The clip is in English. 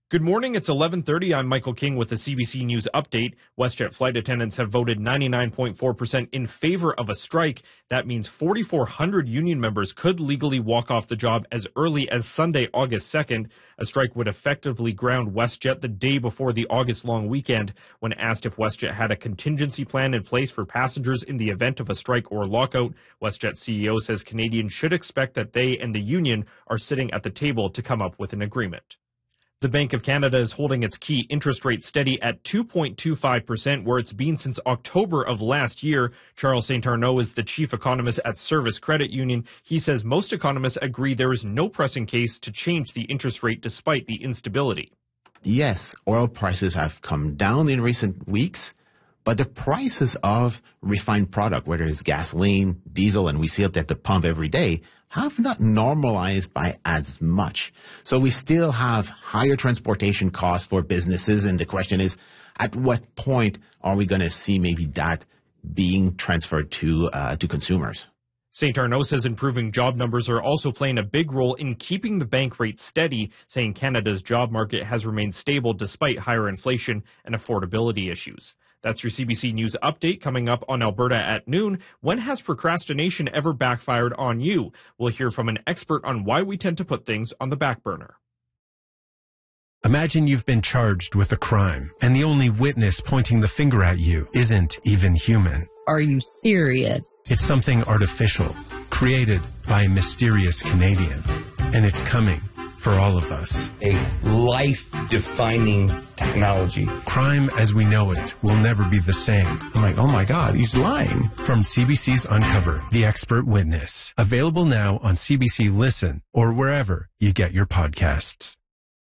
Good morning, it's 11:30. I'm Michael King with the CBC News Update. WestJet flight attendants have voted 99.4% in favor of a strike. That means 4,400 union members could legally walk off the job as early as Sunday, August 2nd. A strike would effectively ground WestJet the day before the August-long weekend. When asked if WestJet had a contingency plan in place for passengers in the event of a strike or lockout, WestJet CEO says Canadians should expect that they and the union are sitting at the table to come up with an agreement. The Bank of Canada is holding its key interest rate steady at 2.25%, where it's been since October of last year. Charles St. Arnaud is the chief economist at Service Credit Union. He says most economists agree there is no pressing case to change the interest rate despite the instability. Yes, oil prices have come down in recent weeks, but the prices of refined product, whether it's gasoline, diesel, and we see it at the pump every day, have not normalized by as much. So we still have higher transportation costs for businesses, and the question is, at what point are we going to see maybe that being transferred to consumers? St. Arnaud says improving job numbers are also playing a big role in keeping the bank rate steady, saying Canada's job market has remained stable despite higher inflation and affordability issues. That's your CBC News Update coming up on Alberta at noon. When has procrastination ever backfired on you? We'll hear from an expert on why we tend to put things on the back burner. Imagine you've been charged with a crime, and the only witness pointing the finger at you isn't even human. Are you serious? It's something artificial, created by a mysterious Canadian, and it's coming for all of us. A life-defining technology. Crime as we know it will never be the same. I'm like, oh my God, he's lying. From CBC's Uncover, The Expert Witness. Available now on CBC Listen or wherever you get your podcasts.